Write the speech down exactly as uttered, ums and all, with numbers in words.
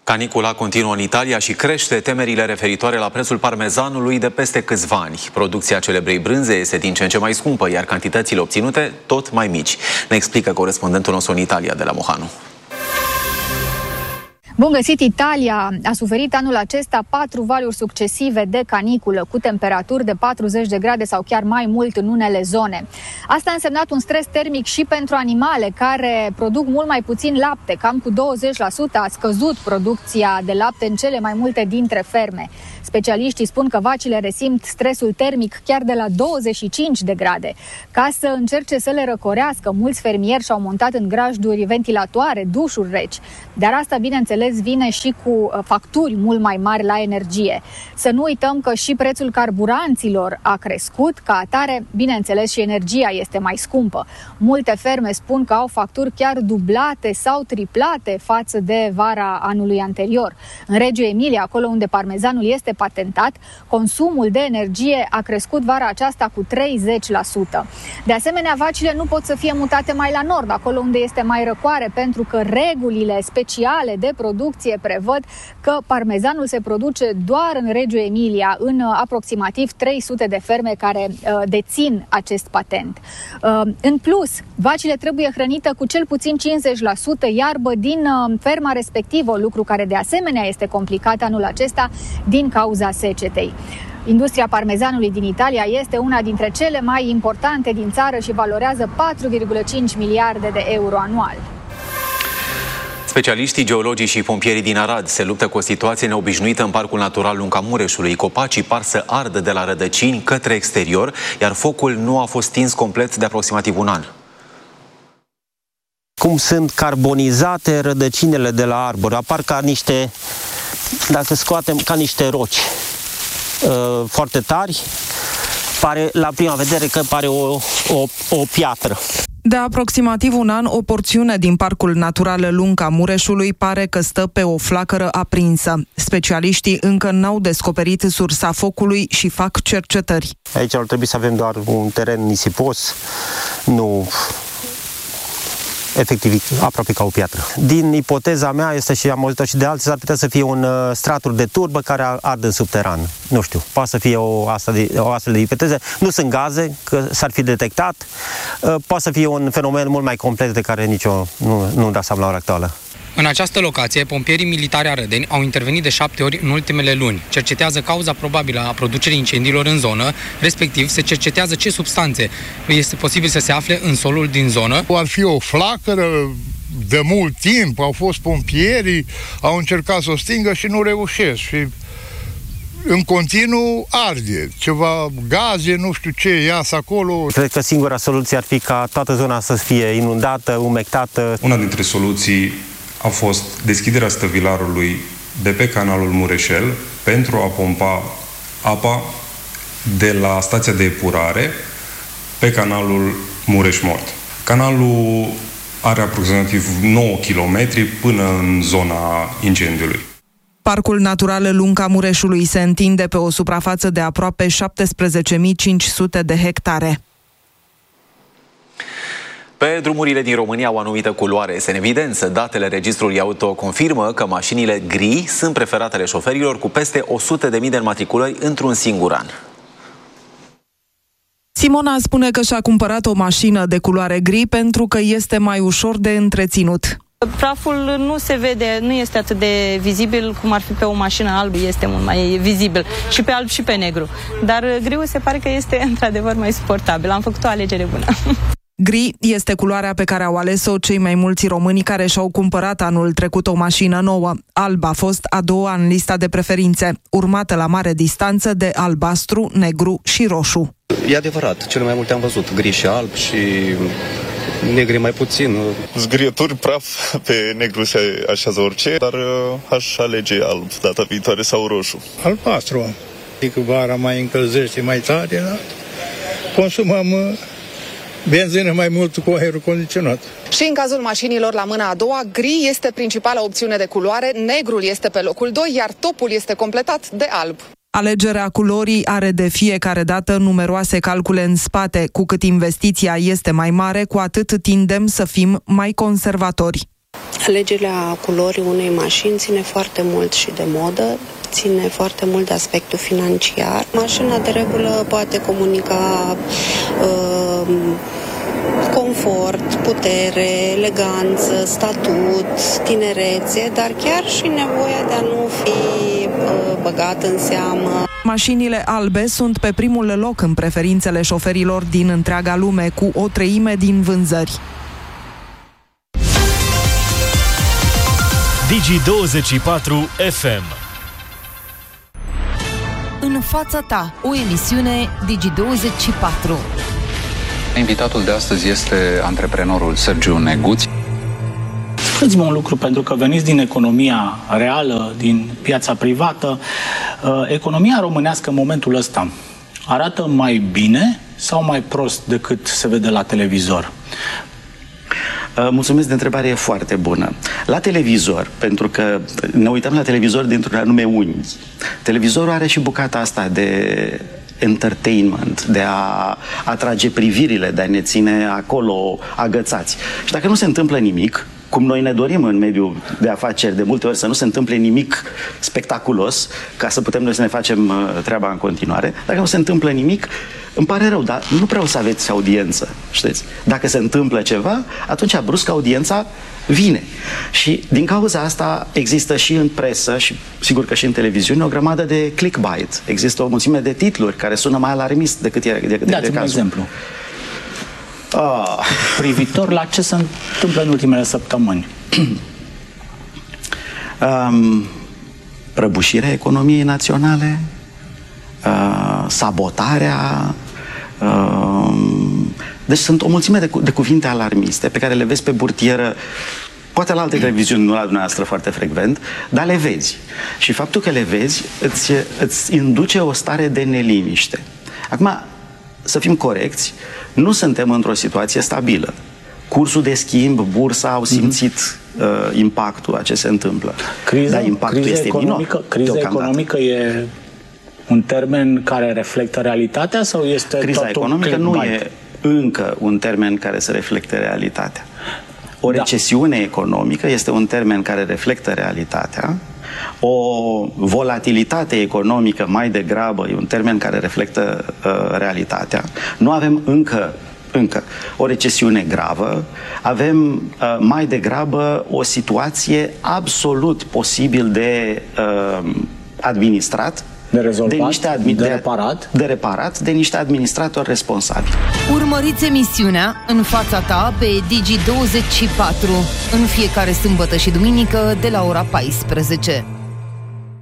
Canicula continuă în Italia și crește temerile referitoare la prețul parmezanului de peste câțiva ani. Producția celebrei brânze este din ce în ce mai scumpă, iar cantitățile obținute tot mai mici. Ne explică corespondentul nostru în Italia, de la Mohanu. Bun găsit! Italia a suferit anul acesta patru valuri succesive de caniculă, cu temperaturi de patruzeci de grade sau chiar mai mult în unele zone. Asta a însemnat un stres termic și pentru animale care produc mult mai puțin lapte. Cam cu douăzeci la sută a scăzut producția de lapte în cele mai multe dintre ferme. Specialiștii spun că vacile resimt stresul termic chiar de la douăzeci și cinci de grade. Ca să încerce să le răcorească, mulți fermieri și-au montat în grajduri ventilatoare, dușuri reci. Dar asta, bineînțeles, vine și cu facturi mult mai mari la energie. Să nu uităm că și prețul carburanților a crescut, ca atare, bineînțeles, și energia este mai scumpă. Multe ferme spun că au facturi chiar dublate sau triplate față de vara anului anterior. În Reggio Emilia, acolo unde parmezanul este patentat, consumul de energie a crescut vara aceasta cu treizeci la sută. De asemenea, vacile nu pot să fie mutate mai la nord, acolo unde este mai răcoare, pentru că regulile speciale de producție prevăd că parmezanul se produce doar în Reggio Emilia, în uh, aproximativ trei sute de ferme care uh, dețin acest patent. Uh, în plus, vacile trebuie hrănite cu cel puțin cincizeci la sută iarbă din uh, ferma respectivă, lucru care de asemenea este complicat anul acesta din cauza secetei. Industria parmezanului din Italia este una dintre cele mai importante din țară și valorează patru virgulă cinci miliarde de euro anual. Specialiștii, geologii și pompierii din Arad se luptă cu o situație neobișnuită în Parcul Natural Lunca Mureșului. Copacii par să ardă de la rădăcini către exterior, iar focul nu a fost stins complet de aproximativ un an. Cum sunt carbonizate rădăcinile de la arbori, apar ca niște, dacă scoatem, ca niște roci uh, foarte tari, pare la prima vedere că pare o, o, o piatră. De aproximativ un an, o porțiune din Parcul Natural Lunca Mureșului pare că stă pe o flacără aprinsă. Specialiștii încă n-au descoperit sursa focului și fac cercetări. Aici ar trebui să avem doar un teren nisipos, nu efectiv aproape ca o piatră. Din ipoteza mea, este și am auzit-o și de alții, ar putea să fie un uh, straturi de turbă care arde în subteran. Nu știu, poate să fie o, asta de, o astfel de ipoteză. Nu sunt gaze, că s-ar fi detectat. Uh, poate să fie un fenomen mult mai complex de care nici eu nu, nu dau seama la ora actuală. În această locație, pompierii militari arădeni au intervenit de șapte ori în ultimele luni. Cercetează cauza probabilă a producerii incendiilor în zonă, respectiv se cercetează ce substanțe este posibil să se afle în solul din zonă. Ar fi o flacără de mult timp, au fost pompierii, au încercat să o stingă și nu reușesc. Și în continuu arde, ceva gaze, nu știu ce, iasă acolo. Cred că singura soluție ar fi ca toată zona să fie inundată, umectată. Una dintre soluții a fost deschiderea stăvilarului de pe canalul Mureșel pentru a pompa apa de la stația de epurare pe canalul Mureș-Mort. Canalul are aproximativ nouă kilometri până în zona incendiului. Parcul Natural Lunca Mureșului se întinde pe o suprafață de aproape șaptesprezece mii cinci sute de hectare. Pe drumurile din România au o anumită culoare este în evidență. Datele registrului auto confirmă că mașinile gri sunt preferatele șoferilor, cu peste o sută de mii de înmatriculări într-un singur an. Simona spune că și-a cumpărat o mașină de culoare gri pentru că este mai ușor de întreținut. Praful nu se vede, nu este atât de vizibil cum ar fi pe o mașină albă, este mult mai vizibil și pe alb și pe negru. Dar griul se pare că este într-adevăr mai suportabil. Am făcut o alegere bună. Gri este culoarea pe care au ales-o cei mai mulți români care și-au cumpărat anul trecut o mașină nouă. Alb a fost a doua în lista de preferințe, urmată la mare distanță de albastru, negru și roșu. E adevărat, cele mai multe am văzut gri și alb și negri mai puțin. Zgrieturi praf pe negru se așează orice, dar aș alege alb data viitoare sau roșu. Albastru. Adică vara mai încălzește mai tare, da? Consumăm benzină mai mult cu aerul condiționat. Și în cazul mașinilor la mâna a doua, gri este principala opțiune de culoare, negrul este pe locul doi, iar topul este completat de alb. Alegerea culorii are de fiecare dată numeroase calcule în spate. Cu cât investiția este mai mare, cu atât tindem să fim mai conservatori. Alegerea culorii unei mașini ține foarte mult și de modă, ține foarte mult de aspectul financiar. Mașina de regulă poate comunica uh, confort, putere, eleganță, statut, tinerețe, dar chiar și nevoia de a nu fi uh, băgat în seamă. Mașinile albe sunt pe primul loc în preferințele șoferilor din întreaga lume, cu o treime din vânzări. Digi douăzeci și patru F M. În fața ta, o emisiune Digi douăzeci și patru. Invitatul de astăzi este antreprenorul Sergiu Neguț. Spuneți-mă un lucru, pentru că veniți din economia reală, din piața privată. Economia românească în momentul ăsta arată mai bine sau mai prost decât se vede la televizor? Mulțumesc de întrebare, e foarte bună. La televizor, pentru că ne uităm la televizor dintr-un anume unghi. Televizorul are și bucata asta de entertainment, de a atrage privirile, de a ne ține acolo agățați. Și dacă nu se întâmplă nimic, cum noi ne dorim în mediul de afaceri de multe ori să nu se întâmple nimic spectaculos, ca să putem noi să ne facem treaba în continuare, dacă nu se întâmplă nimic, îmi pare rău, dar nu prea o să aveți audiență, știți? Dacă se întâmplă ceva, atunci brusc audiența vine. Și din cauza asta există și în presă și sigur că și în televiziune o grămadă de clickbait. Există o mulțime de titluri care sună mai alarmist decât e de, de, de Dați-mi un exemplu. Ah. Privitor la ce se întâmplă în ultimele săptămâni. um, prăbușirea economiei naționale, uh, sabotarea, uh, deci sunt o mulțime de, cu de cuvinte alarmiste pe care le vezi pe burtieră, poate la alte televiziuni, nu la dumneavoastră foarte frecvent, dar le vezi. Și faptul că le vezi îți, îți induce o stare de neliniște. Acum, să fim corecți, nu suntem într-o situație stabilă. Cursul de schimb, bursa au simțit mm-hmm. uh, impactul a ce se întâmplă. Criza, dar impactul criza este economică, minor. Criza economică e un termen care reflectă realitatea sau este criza tot economică nu e încă un termen care să reflecte realitatea. O recesiune da. economică este un termen care reflectă realitatea. O volatilitate economică mai degrabă e un termen care reflectă uh, realitatea. Nu avem încă, încă o recesiune gravă, avem uh, mai degrabă o situație absolut posibil de uh, administrat, de rezolvat, de, niște admi- de reparat, de reparat, de niște administratori responsabili. Urmăriți emisiunea În fața ta pe Digi douăzeci și patru în fiecare sâmbătă și duminică de la ora paisprezece.